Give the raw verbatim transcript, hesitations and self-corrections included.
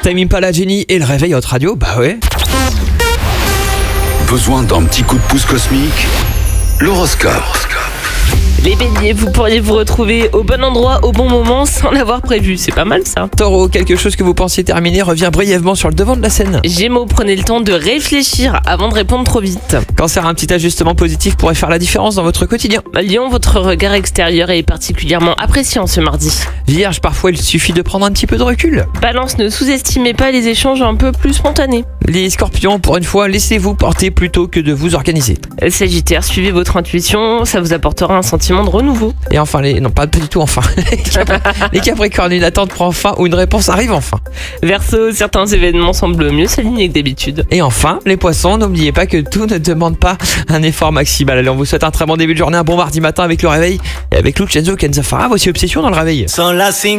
Time Impala, Jenny et le réveil à Hot Radio, bah ouais. Besoin d'un petit coup de pouce cosmique? L'horoscope. Les béliers, vous pourriez vous retrouver au bon endroit au bon moment sans l'avoir prévu, c'est pas mal ça. Taureau, quelque chose que vous pensiez terminer revient brièvement sur le devant de la scène. Gémeaux, prenez le temps de réfléchir avant de répondre trop vite. Cancer, un petit ajustement positif pourrait faire la différence dans votre quotidien. Lion, votre regard extérieur est particulièrement appréciant ce mardi. Vierge, parfois il suffit de prendre un petit peu de recul. Balance, ne sous-estimez pas les échanges un peu plus spontanés. Les scorpions, pour une fois, laissez-vous porter plutôt que de vous organiser. Sagittaire, suivez votre intuition, ça vous apportera un sentiment de renouveau. Et enfin, les... non pas, pas du tout enfin. les, Capri... les Capricornes, une attente prend fin ou une réponse arrive enfin. Verseau, certains événements semblent mieux s'aligner que d'habitude. Et enfin, les poissons, n'oubliez pas que tout ne demande pas un effort maximal. Allez, on vous souhaite un très bon début de journée, un bon mardi matin avec le réveil et avec Lucenzo Kenzafara. Voici Obsession dans le réveil.